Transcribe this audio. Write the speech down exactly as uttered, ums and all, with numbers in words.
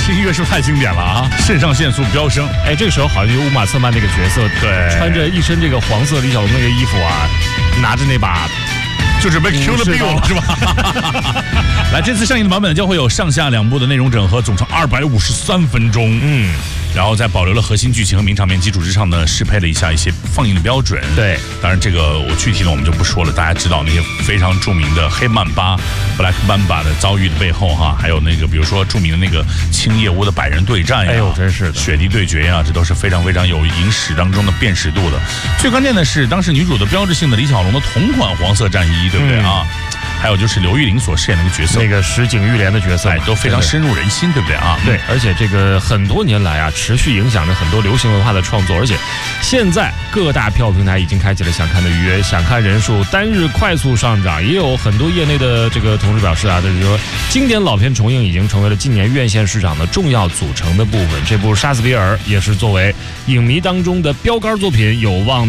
这音乐是不是太经典了啊？肾上腺素飙升。 哎，这个时候好像就乌玛瑟曼那个角色， 对， 穿着一身这个黄色李小龙那个衣服啊，拿着那把。 就准备 Q 了 bill 了是吧？来，这次上映的版本将会有上下两部的内容整合，总长二百五十三分钟。嗯，然后在保留了核心剧情和名场面基础之上呢，适配了一下一些放映的标准。 对， 当然这个我具体的我们就不说了，大家知道那些非常著名的黑曼巴 Black Mamba 的遭遇的背后哈，还有那个比如说著名的那个青叶屋的百人对战呀， 哎呦，真是的， 雪地对决呀，这都是非常非常有影史当中的辨识度的。最关键的是，当时女主的标志性的李小龙的同款黄色战衣。对不对啊？嗯、还有就是刘玉玲所饰演的那个角色， 那个石井玉莲的角色， 哎，都非常深入人心，对不对啊？ 对，而且这个很多年来啊，持续影响着很多流行文化的创作，而且现在各大票平台已经开启了想看的预约，想看人数单日快速上涨，也有很多业内的这个同志表示啊，就是说经典老片重映已经成为了今年院线市场的重要组成的部分。这部《杀死比尔》也是作为影迷当中的标杆作品，有望。